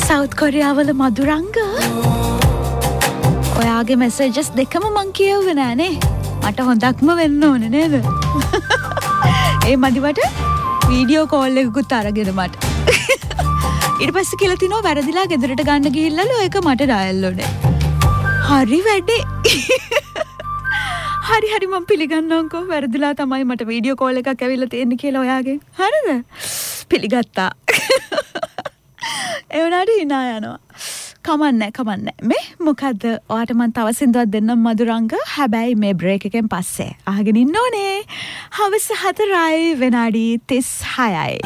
South කොරියාවල Maduranga ඔයාගේ messages දෙකම මං කියවුවේ නෑනේ. මට හොඳක්ම වෙන්න ඕනේ නේද? ඒ මදිවට වීඩියෝ කෝල් එකකුත් අරගෙන මට. ඊට පස්සේ කියලා තිනවා වැරදිලා ගෙදරට ගන්න ගිහිල්ලාලු ඒක මට ඩයල් උනේ. හරි වැඩේ. හරි මම පිළිගන්නම්කෝ වැරදිලා තමයි මට වීඩියෝ කෝල් එකක් ඇවිල්ලා තියෙන්නේ කියලා ඔයාගෙන්. හරිද? පිළිගත්තා. ඒ වුණාට hina යනවා. කමන්නේ. මේ මොකද්ද? ඔයාට මම තව සින්දුවක් දෙන්නම් මදුරංග. හැබැයි මේ බ්‍රේක් එකෙන් පස්සේ අහගෙන ඉන්න ඕනේ. හවස 4යි විනාඩි 36යි.